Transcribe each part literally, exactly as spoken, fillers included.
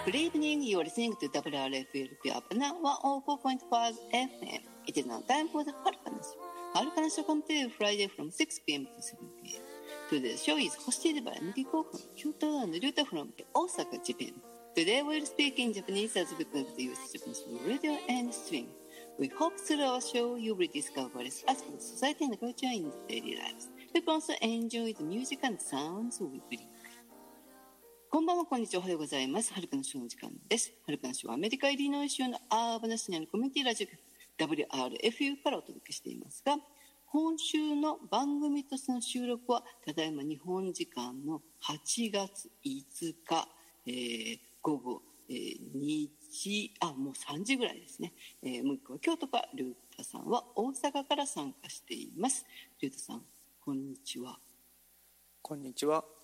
Good evening, you are listening to ダブリューアールエフエルピ Apana ワンオーフォーポイントファイブエフエム. It is now time for the Harukana Show. Harukana Show comes to you Friday from six p.m. to seven p.m. Today's show is hosted by Mikiko from Kyoto and Ryuta from Osaka, Japan. Today we'll speak in Japanese as we connect the U S Japanese radio and stream. We hope through our show you will discover what is as for society and culture in daily lives. We can also enjoy the music and sounds we bring.こんばんは、こんにちは、おはようございます。はるかのショーの時間です。はるかのショーはアメリカイリノイ州のアーバナ市にあるコミュニティラジオ局 ダブリューアールエフユー からお届けしていますが、今週の番組としての収録はただいま日本時間のはちがついつか、えー、午後、えー、にじあもうさんじぐらいですね、えー、もう一個は京都か、リュウタさんは大阪から参加しています。リュウタさん、こんにちは。 こんにちは。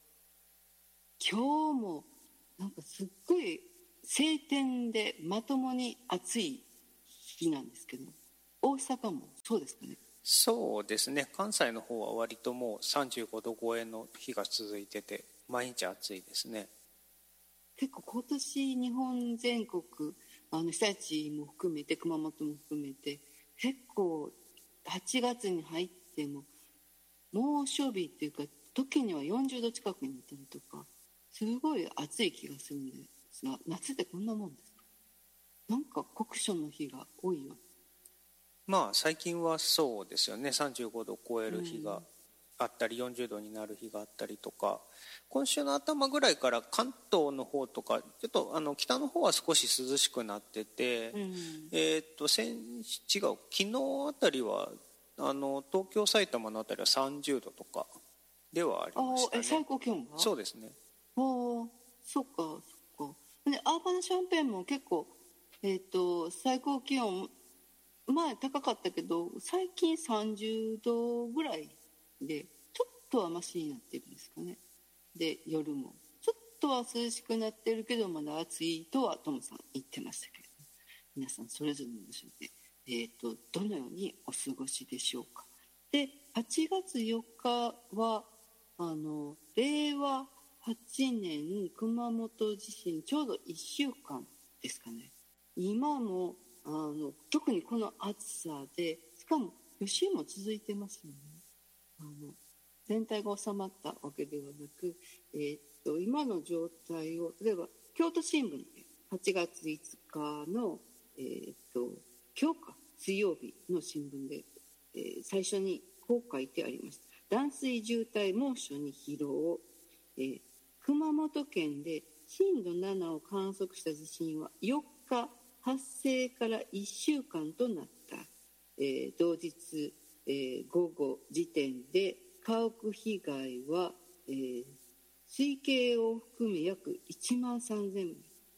今日もなんかすっごい晴天でまともに暑い日なんですけど、大阪もそうですかね。 そうですね、関西の方は割ともうさんじゅうごど超えの日が続いてて毎日暑いですね。 結構今年日本全国あの被災地も含めて熊本も含めて結構はちがつに入っても猛暑日っていうか時にはよんじゅうど近くになったりとかすごい暑い気がするんですが、夏ってこんなもんですか？なんか酷暑の日が多いよ。 まあ最近はそうですよね、さんじゅうごど超える日があったり、うん、よんじゅうどになる日があったりとか、今週の頭ぐらいから関東の方とかちょっとあの北の方は少し涼しくなってて、うん、えー、っと先違う昨日あたりはあの東京埼玉のあたりはさんじゅうどとかではありましたね。 あえ最高気温がそうですね。 ああ、そっかそっか。でアーバンシャンペーンも結構、えー、と最高気温前高かったけど最近さんじゅうどぐらいでちょっとはマシになってるんですかね。で夜もちょっとは涼しくなってるけどまだ暑いとはトムさん言ってましたけど、皆さんそれぞれの場所で、えー、とどのようにお過ごしでしょうか。ではちがつよっかはあの令和はちねん熊本地震ちょうどいっしゅうかんですかね。今もあの特にこの暑さでしかも余震も続いてますよね。あの全体が収まったわけではなく、えー、っと今の状態を例えば京都新聞ではちがついつかの、えー、っと今日か水曜日の新聞で、えー、最初にこう書いてありました。断水渋滞猛暑に疲労、えー熊本県で震度ななを観測した地震はよっか発生からいっしゅうかんとなった、えー、同日、えー、午後時点で家屋被害は、えー、推計を含め約いちまんさんぜん、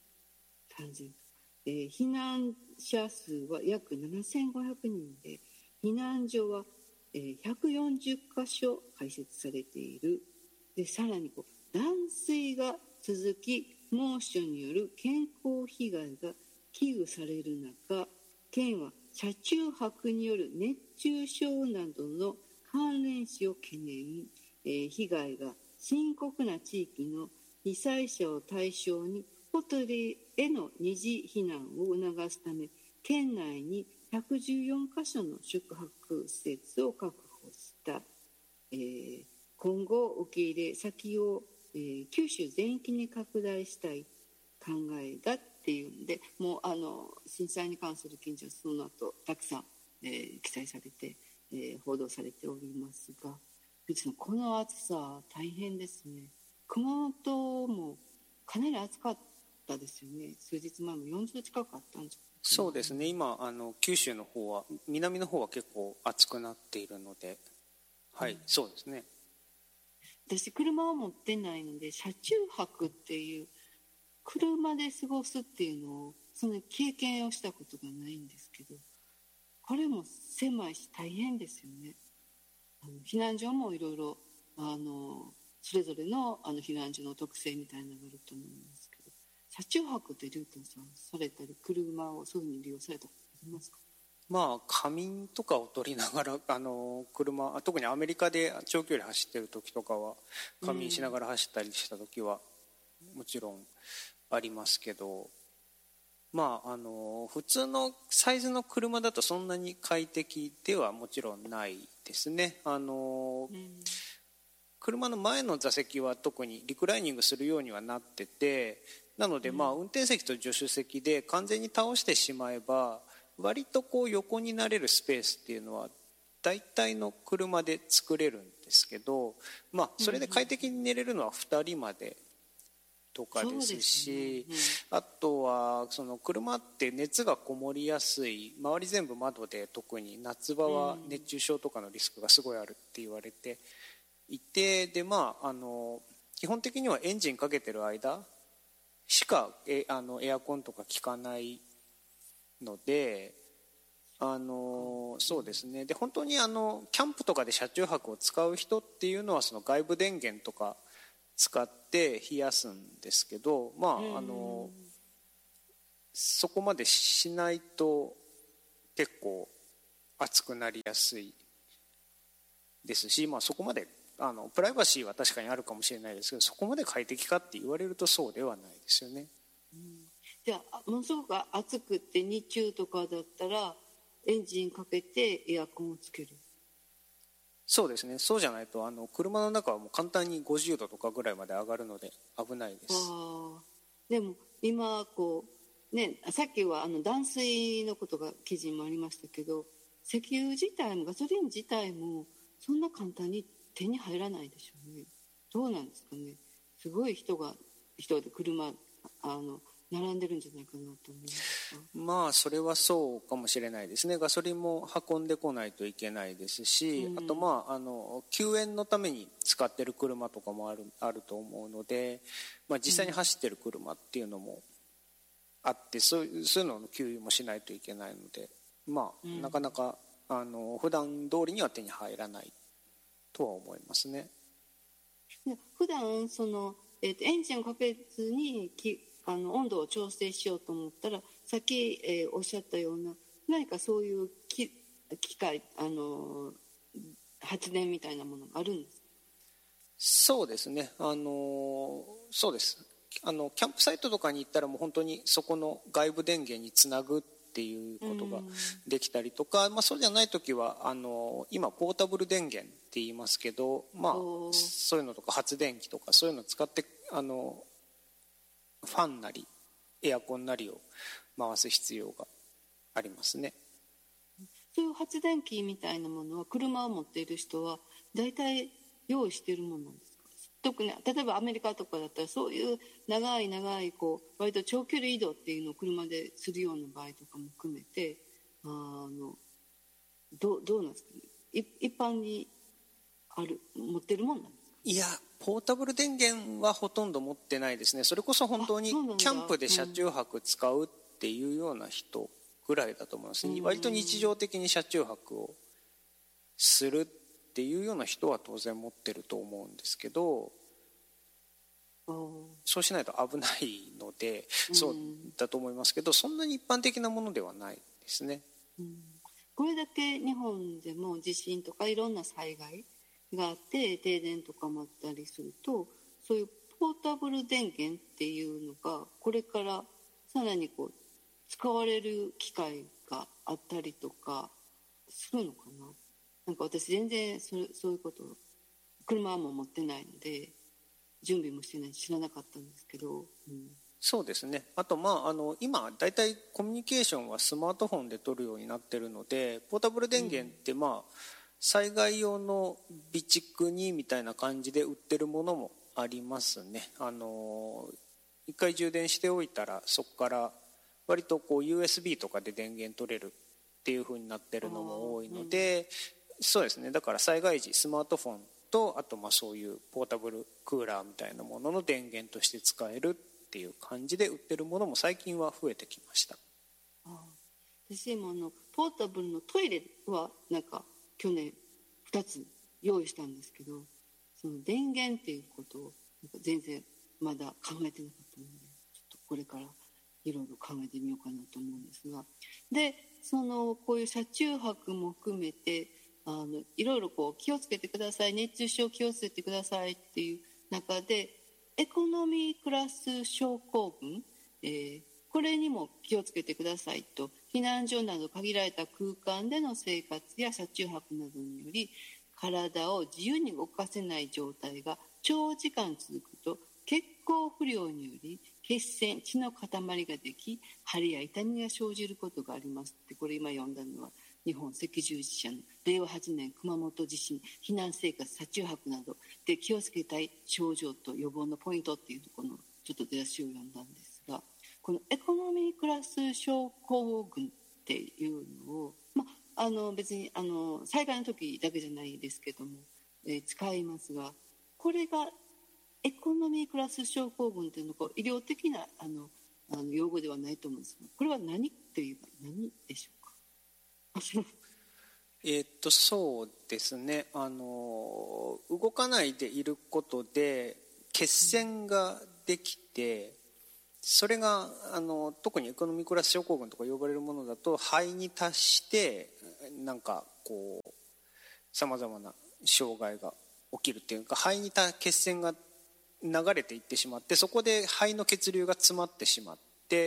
えー、避難者数は約ななせんごひゃくにんで避難所は、えー、ひゃくよんじゅっかしょ開設されている。でさらにこう断水が続き猛暑による健康被害が危惧される中、県は車中泊による熱中症などの関連死を懸念、えー、被害が深刻な地域の被災者を対象にホテルへの二次避難を促すため県内にひゃくじゅうよんかしょの宿泊施設を確保した、えー、今後受け入れ先をえー、九州全域に拡大したい考えだっていうんで、もうあの震災に関する記事はその後たくさん、えー、記載されて、えー、報道されておりますが、この暑さ大変ですね。熊本もかなり暑かったですよね。数日前もよんじゅうど近くあったんじゃないですか。 そうですね、今あの九州の方は南の方は結構暑くなっているので、はい、うん、そうですね。 私車を持ってないので車中泊っていう車で過ごすっていうのをその経験をしたことがないんですけど、これも狭いし大変ですよね。あの避難所もいろいろあのそれぞれ の, あの避難所の特性みたいなのがあると思いますけど、車中泊ってリュウトンさんされたり車をそういうふうに利用されたことありますか？ まあ、仮眠とかを取りながらあの車、特にアメリカで長距離走ってる時とかは仮眠しながら走ったりした時は、 もちろんありますけど、まああの普通のサイズの車だとそんなに快適ではもちろんないですね。あの、うん、車の前の座席は特にリクライニングするようにはなってて、なのでまあ運転席と助手席で完全に倒してしまえば割とこう横になれるスペースっていうのは大体の車で作れるんですけど、まあそれで快適に寝れるのはふたりまでとかですし、あとはその車って熱がこもりやすい、周り全部窓で特に夏場は熱中症とかのリスクがすごいあるって言われていて、でまああの基本的にはエンジンかけてる間しかえあのエアコンとか効かないので、あのそうですね、で本当にあのキャンプとかで車中泊を使う人っていうのはその外部電源とか使って冷やすんですけど、まああのそこまでしないと結構暑くなりやすいですし、まあ、そこまであのプライバシーは確かにあるかもしれないですけど、そこまで快適かって言われるとそうではないですよね。 うん、じゃあものすごく暑くって日中とかだったらエンジンかけてエアコンをつける。 そうですね、そうじゃないとあの車の中はもう簡単にごじゅうどとかぐらいまで上がるので危ないです。 あでも今こう、ね、さっきはあの断水のことが記事にもありましたけど、石油自体もガソリン自体もそんな簡単に手に入らないでしょうね。どうなんですかね。すごい人が人で車あの並んでるんじゃないかなと思います。 まあそれはそうかもしれないですね。ガソリンも運んでこないといけないですし、うん、あとまああの救援のために使ってる車とかもあるあると思うので、まあ、実際に走ってる車っていうのもあって、うん、そういうそういうのの給油もしないといけないので、まあ、うん、なかなかあの普段通りには手に入らないとは思いますね。 普段その、えーと、エンジンをかけずにきあの温度を調整しようと思ったら、さっき、えー、おっしゃったような何かそういうき機械あの発電みたいなものがあるんですか？ そうですね、あのそうですあのキャンプサイトとかに行ったらもう本当にそこの外部電源につなぐっていうことができたりとか、まあ、そうじゃない時はあの今ポータブル電源って言いますけど、まあ、そういうのとか発電機とかそういうのを使ってあのファンなりエアコンなりを回す必要がありますね。 そういう発電機みたいなものは車を持っている人は大体用意しているものなんですか？特に例えばアメリカとかだったらそういう長い長いこう割と長距離移動っていうのを車でするような場合とかも含めてあの ど, どうなんですかね。一般にある持ってるもんなんですか？ いやポータブル電源はほとんど持ってないですね。それこそ本当にキャンプで車中泊使うっていうような人ぐらいだと思います、うん、割と日常的に車中泊をするっていうような人は当然持ってると思うんですけど、そうしないと危ないので、うん、そうだと思いますけど、そんなに一般的なものではないですね、 うん、これだけ日本でも地震とかいろんな災害があって停電とかもあったりすると、そういうポータブル電源っていうのがこれからさらにこう使われる機会があったりとかするのかな。なんか私全然それそういうこと車も持ってないので準備もしてない知らなかったんですけど、うん、 そうですね。あと、まあ、あの今だいたいコミュニケーションはスマートフォンで取るようになってるので、ポータブル電源って、まあ、うん、災害用の備蓄にみたいな感じで売ってるものもありますね。あの一回充電しておいたらそこから割とこう ユーエスビー とかで電源取れるっていう風になってるのも多いので、うん、そうですね。だから災害時スマートフォンとあとまあそういうポータブルクーラーみたいなものの電源として使えるっていう感じで売ってるものも最近は増えてきました。 ああ、私もあのポータブルのトイレはなんか去年ふたつ用意したんですけど、その電源っていうことをなんか全然まだ考えてなかったので、ちょっとこれからいろいろ考えてみようかなと思うんですが、でそのこういう車中泊も含めてあのいろいろこう気をつけてください、熱中症気をつけてくださいっていう中でエコノミークラス症候群、えー、これにも気をつけてくださいと。避難所など限られた空間での生活や車中泊などにより体を自由に動かせない状態が長時間続くと、血行不良により血栓、血の塊ができ、腫れや痛みが生じることがありますって。これ今読んだのは日本赤十字社のれいわはちねん熊本地震避難生活車中泊などで気をつけたい症状と予防のポイントっていうところのちょっと出だしを読んだんですが、このエコノミークラス症候群っていうのを、まあ、あの別にあの災害の時だけじゃないですけども、えー、使いますが、これがエコノミークラス症候群というのは医療的なあのあの用語ではないと思うんですが、これは何というか何でしょうか。 えーっとそうですね、あの動かないでいることで血栓ができて、それがあの特にエコノミークラス症候群とか呼ばれるものだと肺に達してなんかこうさまざまな障害が起きるっていうか、肺にた血栓が流れていってしまって、そこで肺の血流が詰まってしまって、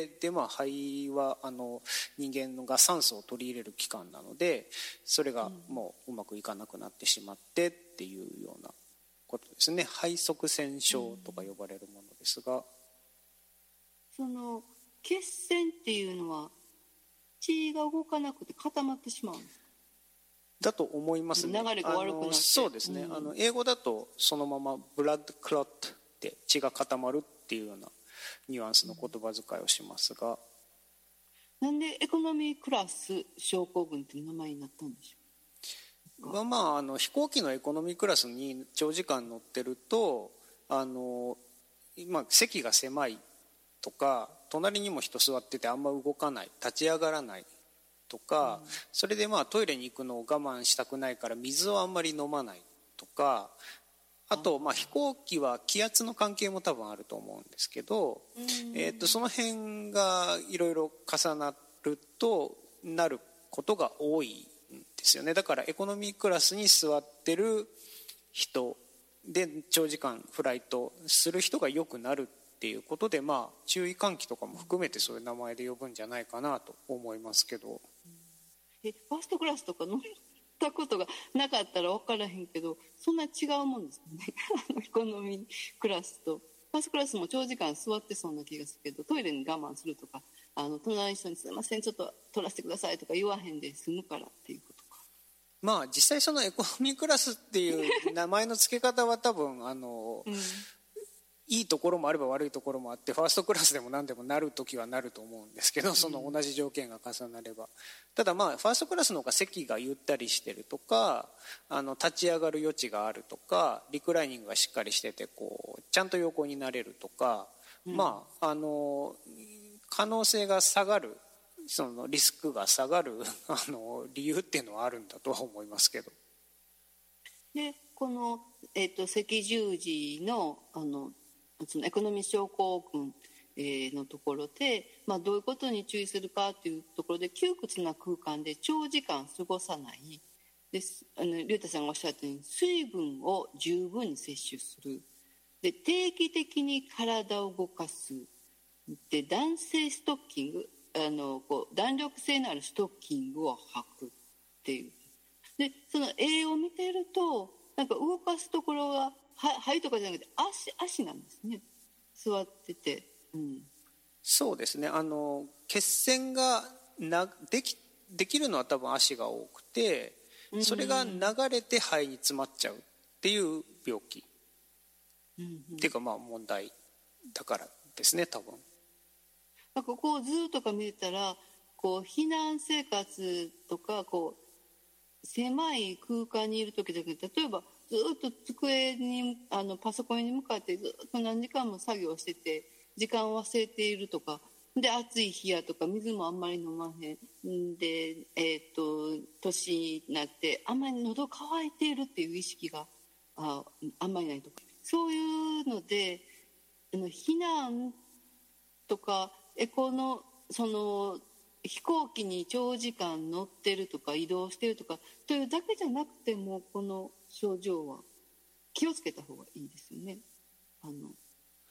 で、まあ、肺はあの人間が酸素を取り入れる器官なので、それがもううまくいかなくなってしまってっていうようなことですね。肺塞栓症とか呼ばれるものですが、 その血栓っていうのは血が動かなくて固まってしまうんですか。 だと思いますね。 流れが悪くなって。 そうですね、うん、あの英語だとそのままブラッドクロットって血が固まるっていうようなニュアンスの言葉遣いをしますが、 なんでエコノミークラス症候群っていう名前になったんでしょうか。 まあ、あの飛行機のエコノミークラスに長時間乗ってるとあの、まあ、席が狭いとか、隣にも人座っててあんま動かない、立ち上がらないとか、うん、それでまあトイレに行くのを我慢したくないから水をあんまり飲まないとか、あとまあ飛行機は気圧の関係も多分あると思うんですけど、えー、とその辺がいろいろ重なるとなることが多いんですよね。だからエコノミークラスに座ってる人で長時間フライトする人がよくなるっていうことで、まあ注意喚起とかも含めてそういう名前で呼ぶんじゃないかなと思いますけど。 えファーストクラスとか乗ったことがなかったら分からへんけど、そんな違うもんですよね。エコノミークラスとファーストクラスも長時間座ってそうな気がするけど、トイレに我慢するとか、あの隣の人にすいませんちょっと取らせてくださいとか言わへんで済むからっていうことか。 まあ実際そのエコノミークラスっていう名前の付け方は多分あの、うん、いいところもあれば悪いところもあって、ファーストクラスでも何でもなる時はなると思うんですけど、その同じ条件が重なれば。ただまあファーストクラスの方が席がゆったりしてるとか、あの立ち上がる余地があるとか、リクライニングがしっかりしててこうちゃんと横になれるとか、うん、まああの可能性が下がる、そのリスクが下がるあの理由っていうのはあるんだとは思いますけど。 でこの、えーと、赤十字のあのそのエコノミー症候群のところで、まあ、どういうことに注意するかというところで、窮屈な空間で長時間過ごさないです。あの龍太さんがおっしゃったように水分を十分に摂取する、で定期的に体を動かす、で弾性ストッキング、あのこう弾力性のあるストッキングを履くっていう。でその絵を見てるとなんか動かすところは肺とかじゃなくて 足, 足なんですね、座ってて、うん、 そうですね、あの血栓がな で, きできるのは多分足が多くて、それが流れて肺に詰まっちゃうっていう病気、うんうん、っていうかまあ問題だからですね多分。 なんかこう図とか見たらこう避難生活とかこう狭い空間にいる時だけ例えばずっと机にあのパソコンに向かってずっと何時間も作業してて時間を忘れているとかで、暑い日やとか水もあんまり飲まへんで、えー、と年になってあんまり喉乾いているっていう意識が あ, あんまりないとか、そういうのであの避難とかエコのその飛行機に長時間乗ってるとか移動してるとかというだけじゃなくても、この症状は気をつけた方がいいですよね。あの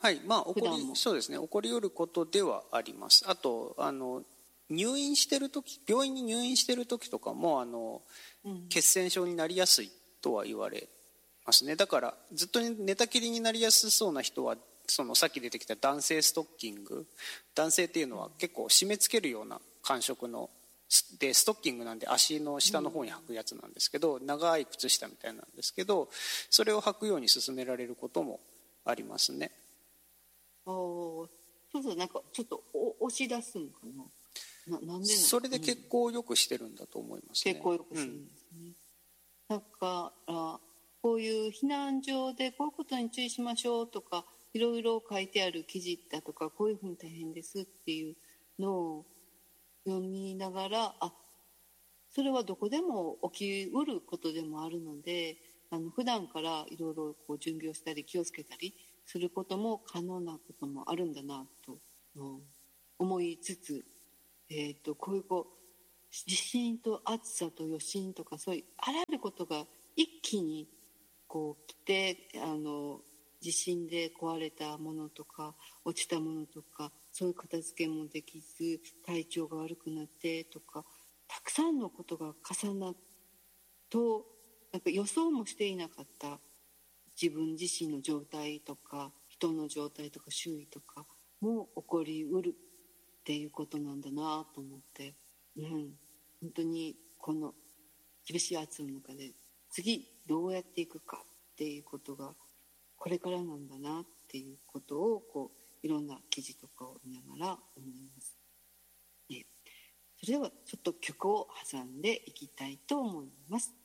はいまあ起こ普段もりそうですね起こりうることではあります。あとあの入院してる時病院に入院してる時とかもあの、うん、血栓症になりやすいとは言われますね。だからずっと寝たきりになりやすそうな人はそのさっき出てきた男性ストッキング、男性っていうのは結構締め付けるような感触のでストッキングなんで足の下の方に履くやつなんですけど、長い靴下みたいなんですけど、それを履くように勧められることもありますね。 ああ、そうそう、なんかちょっとお押し出すのかな。ななんでなそれで血行を良くしてるんだと思いますね。 血行を良くするんですね。うん、なんかあこういう避難所でこういうことに注意しましょうとかいろいろ書いてある記事だとか、こういうふうに大変ですっていうのを読みながら、あ、それはどこでも起きうることでもあるので、あの普段からいろいろこう準備をしたり気をつけたりすることも可能なこともあるんだなと思いつつ、えー、とこういうこう地震と暑さと余震とかそういうあらゆることが一気にこう来て、あの地震で壊れたものとか落ちたものとか、そういう片付けもできず体調が悪くなってとか、たくさんのことが重なると、なんか予想もしていなかった自分自身の状態とか人の状態とか周囲とかも起こりうるっていうことなんだなと思って、うん、本当にこの厳しい暑さの中で次どうやっていくかっていうことがこれからなんだなっていうことをこういろんな記事とかを見ながら思います、ね、それではちょっと曲を挟んでいきたいと思います。